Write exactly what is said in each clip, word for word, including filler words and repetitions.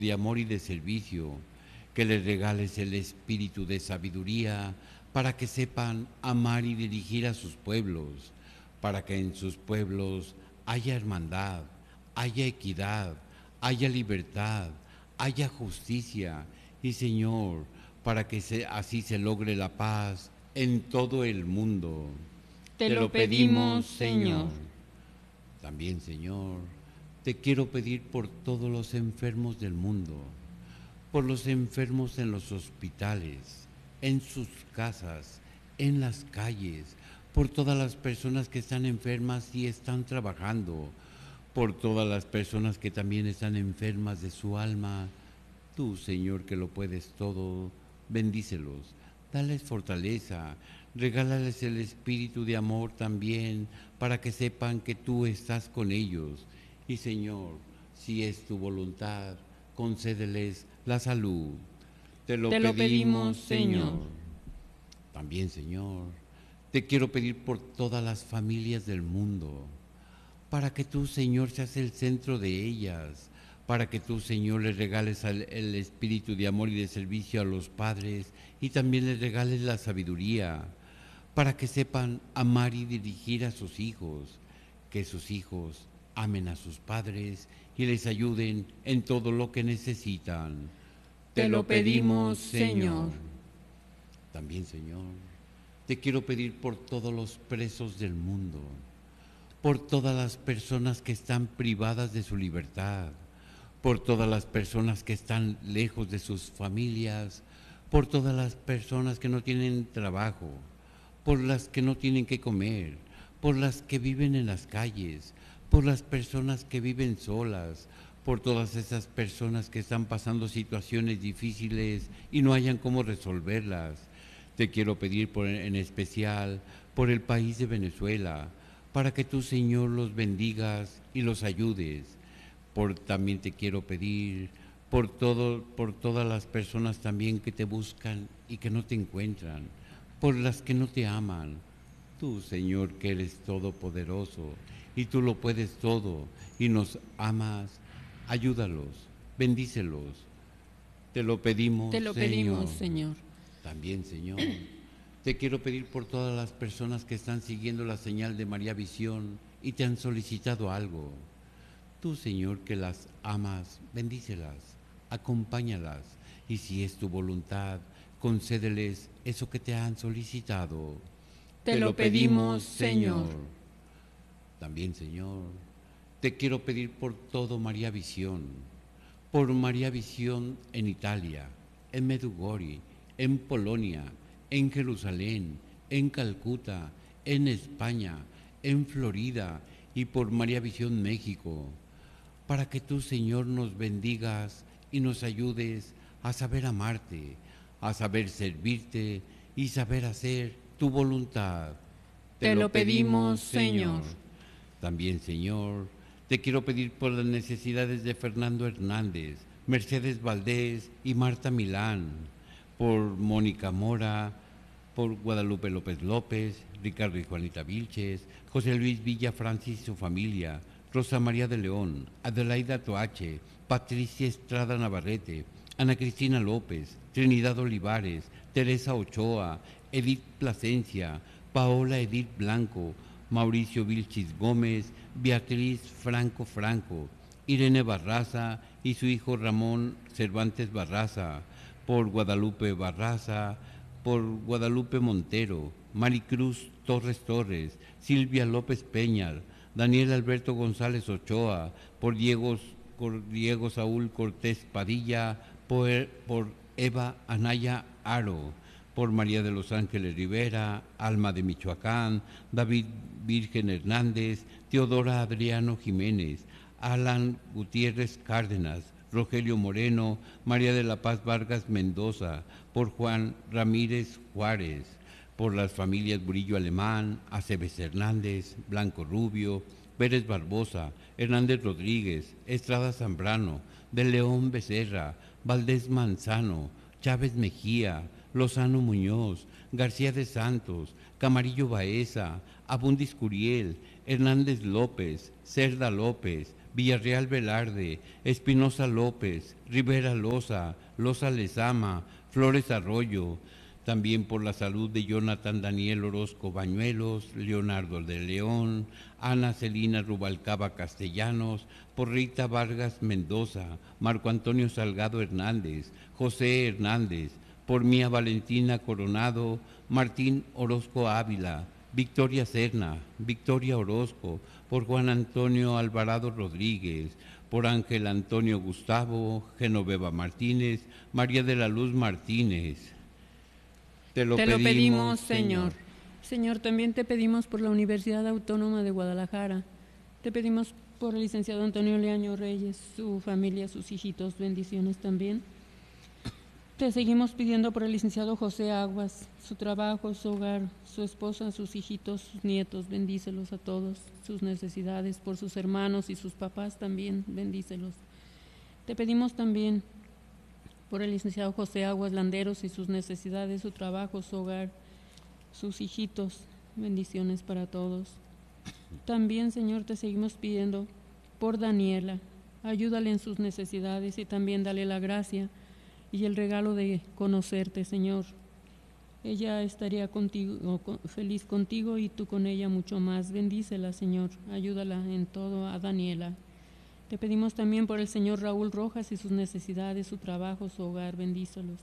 de amor y de servicio, que les regales el espíritu de sabiduría para que sepan amar y dirigir a sus pueblos, para que en sus pueblos haya hermandad, haya equidad, haya libertad, haya justicia y Señor, para que se, así se logre la paz en todo el mundo. Te Te lo lo pedimos, pedimos, Señor. Señor. También, Señor, te quiero pedir por todos los enfermos del mundo, por los enfermos en los hospitales, en sus casas, en las calles, por todas las personas que están enfermas y están trabajando, por todas las personas que también están enfermas de su alma. Tú, Señor, que lo puedes todo, bendícelos, dales fortaleza, regálales el espíritu de amor también, para que sepan que tú estás con ellos. Y, Señor, si es tu voluntad, concédeles la salud. Te lo Te lo pedimos, pedimos, Señor. Señor. También, Señor, te quiero pedir por todas las familias del mundo, para que tú, Señor, seas el centro de ellas, para que tú, Señor, les regales al- el espíritu de amor y de servicio a los padres y también les regales la sabiduría, para que sepan amar y dirigir a sus hijos, que sus hijos amen a sus padres y les ayuden en todo lo que necesitan. Te Te lo lo pedimos, pedimos, Señor. Señor. También, Señor, te quiero pedir por todos los presos del mundo, por todas las personas que están privadas de su libertad, por todas las personas que están lejos de sus familias, por todas las personas que no tienen trabajo, por las que no tienen que comer, por las que viven en las calles, por las personas que viven solas, por todas esas personas que están pasando situaciones difíciles y no hayan cómo resolverlas. Te quiero pedir por, en especial por el país de Venezuela, para que tú, Señor, los bendigas y los ayudes. Por, también te quiero pedir por, todo, por todas las personas también que te buscan y que no te encuentran, por las que no te aman. Tú, Señor, que eres todopoderoso y tú lo puedes todo y nos amas, ayúdalos, bendícelos. Te lo pedimos, Te lo Señor. pedimos, Señor. También, Señor, te quiero pedir por todas las personas que están siguiendo la señal de María Visión y te han solicitado algo. Tú, Señor, que las amas, bendícelas, acompáñalas y si es tu voluntad, concédeles eso que te han solicitado. Te lo pedimos, Señor. También, Señor, te quiero pedir por todo María Visión, por María Visión en Italia, en Medjugorje, en Polonia, en Jerusalén, en Calcuta, en España, en Florida y por María Visión México, para que tú, Señor, nos bendigas y nos ayudes a saber amarte, a saber servirte y saber hacer tu voluntad. Te lo pedimos, Señor. También, Señor, te quiero pedir por las necesidades de Fernando Hernández, Mercedes Valdés y Marta Milán, por Mónica Mora, por Guadalupe López López, Ricardo y Juanita Vilches, José Luis Villa Francis y su familia, Rosa María de León, Adelaida Toache, Patricia Estrada Navarrete, Ana Cristina López, Trinidad Olivares, Teresa Ochoa, Edith Plasencia, Paola Edith Blanco, Mauricio Vilchis Gómez, Beatriz Franco Franco, Irene Barraza y su hijo Ramón Cervantes Barraza, por Guadalupe Barraza, por Guadalupe Montero, Maricruz Torres Torres, Silvia López Peñal, Daniel Alberto González Ochoa, por Diego, por Diego Saúl Cortés Padilla, por, por Eva Anaya Aro, por María de los Ángeles Rivera, Alma de Michoacán, David Virgen Hernández, Teodora Adriano Jiménez, Alan Gutiérrez Cárdenas, Rogelio Moreno, María de la Paz Vargas Mendoza, por Juan Ramírez Juárez, por las familias Burillo Alemán, Aceves Hernández, Blanco Rubio, Pérez Barbosa, Hernández Rodríguez, Estrada Zambrano, de León Becerra, Valdés Manzano, Chávez Mejía, Lozano Muñoz, García de Santos, Camarillo Baeza, Abundis Curiel, Hernández López, Cerda López, Villarreal Velarde, Espinosa López, Rivera Loza, Loza Lezama, Flores Arroyo, también por la salud de Jonathan Daniel Orozco Bañuelos, Leonardo de León, Ana Celina Rubalcaba Castellanos, por Rita Vargas Mendoza, Marco Antonio Salgado Hernández, José Hernández, por Mía Valentina Coronado, Martín Orozco Ávila, Victoria Serna, Victoria Orozco, por Juan Antonio Alvarado Rodríguez, por Ángel Antonio Gustavo, Genoveva Martínez, María de la Luz Martínez. Te lo, te pedimos, lo pedimos, Señor. Señor, también te pedimos por la Universidad Autónoma de Guadalajara. Te pedimos por el licenciado Antonio Leaño Reyes, su familia, sus hijitos, bendiciones también. Te seguimos pidiendo por el licenciado José Aguas, su trabajo, su hogar, su esposa, sus hijitos, sus nietos, bendícelos a todos, sus necesidades, por sus hermanos y sus papás también, bendícelos. Te pedimos también por el licenciado José Aguas Landeros y sus necesidades, su trabajo, su hogar, sus hijitos, bendiciones para todos. También, Señor, te seguimos pidiendo por Daniela, ayúdale en sus necesidades y también dale la gracia y el regalo de conocerte, Señor. Ella estaría contigo, feliz contigo y tú con ella mucho más. Bendícela, Señor, ayúdala en todo a Daniela. Te pedimos también por el señor Raúl Rojas y sus necesidades, su trabajo, su hogar, bendícelos.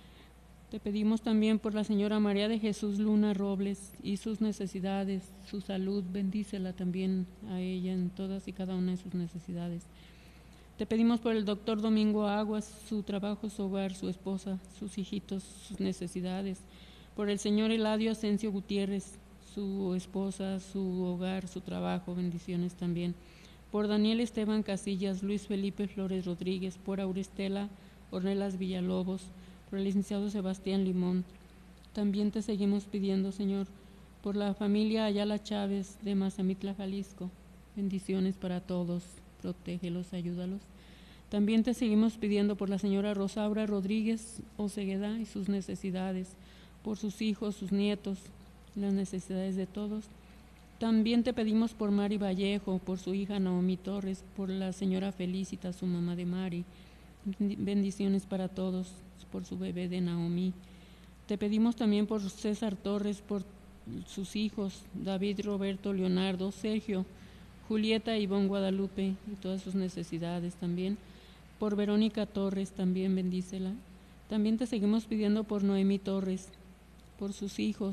Te pedimos también por la señora María de Jesús Luna Robles y sus necesidades, su salud, bendícela también a ella en todas y cada una de sus necesidades. Te pedimos por el doctor Domingo Aguas, su trabajo, su hogar, su esposa, sus hijitos, sus necesidades. Por el señor Eladio Asensio Gutiérrez, su esposa, su hogar, su trabajo, bendiciones también. Por Daniel Esteban Casillas, Luis Felipe Flores Rodríguez, por Aurestela Ornelas Villalobos, por el licenciado Sebastián Limón. También te seguimos pidiendo, Señor, por la familia Ayala Chávez de Mazamitla, Jalisco. Bendiciones para todos, protégelos, ayúdalos. También te seguimos pidiendo por la señora Rosaura Rodríguez Ocegueda y sus necesidades, por sus hijos, sus nietos, las necesidades de todos. También te pedimos por Mari Vallejo, por su hija Naomi Torres, por la señora Felicita, su mamá de Mari. Bendiciones para todos, por su bebé de Naomi. Te pedimos también por César Torres, por sus hijos, David, Roberto, Leonardo, Sergio, Julieta, Ivonne Guadalupe y todas sus necesidades también. Por Verónica Torres también, bendícela. También te seguimos pidiendo por Noemí Torres, por sus hijos,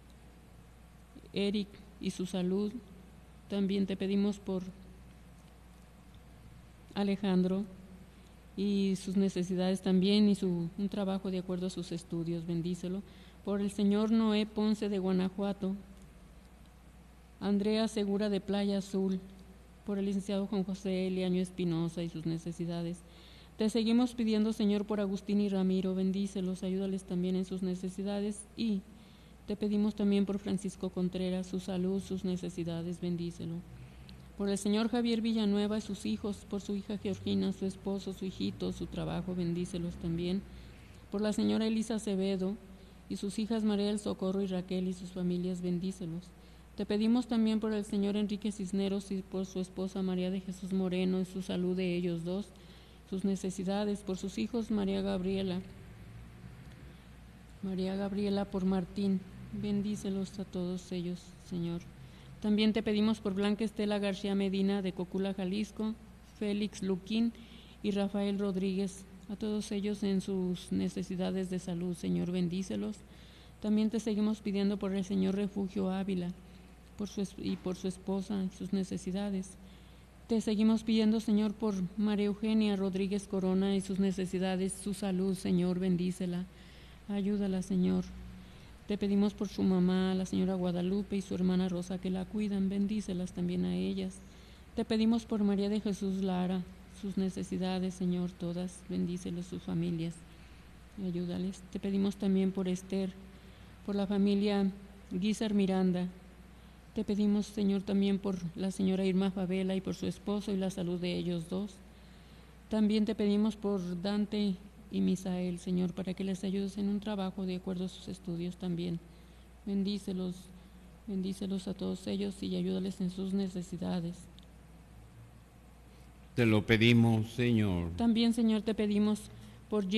Eric y su salud. También te pedimos por Alejandro y sus necesidades también y su un trabajo de acuerdo a sus estudios, bendícelo. Por el señor Noé Ponce de Guanajuato, Andrea Segura de Playa Azul, por el licenciado Juan José Eliaño Espinosa y sus necesidades. Te seguimos pidiendo, Señor, por Agustín y Ramiro, bendícelos, ayúdales también en sus necesidades y te pedimos también por Francisco Contreras, su salud, sus necesidades, bendícelo. Por el señor Javier Villanueva y sus hijos, por su hija Georgina, su esposo, su hijito, su trabajo, bendícelos también. Por la señora Elisa Acevedo y sus hijas María del Socorro y Raquel y sus familias, bendícelos. Te pedimos también por el señor Enrique Cisneros y por su esposa María de Jesús Moreno y su salud de ellos dos, sus necesidades, por sus hijos María Gabriela, María Gabriela por Martín, bendícelos a todos ellos, Señor. También te pedimos por Blanca Estela García Medina de Cocula, Jalisco, Félix Luquín y Rafael Rodríguez, a todos ellos en sus necesidades de salud, Señor, bendícelos. También te seguimos pidiendo por el señor Refugio Ávila por su, y por su esposa y sus necesidades. Te seguimos pidiendo, Señor, por María Eugenia Rodríguez Corona y sus necesidades, su salud, Señor, bendícela, ayúdala, Señor. Te pedimos por su mamá, la señora Guadalupe y su hermana Rosa, que la cuidan, bendícelas también a ellas. Te pedimos por María de Jesús Lara, sus necesidades, Señor, todas, bendícelas sus familias, ayúdales. Te pedimos también por Esther, por la familia Guizar Miranda. Te pedimos, Señor, también por la señora Irma Favela y por su esposo y la salud de ellos dos. También te pedimos por Dante y Misael, Señor, para que les ayudes en un trabajo de acuerdo a sus estudios también. Bendícelos, bendícelos a todos ellos y ayúdales en sus necesidades. Te lo pedimos, Señor. También, Señor, te pedimos por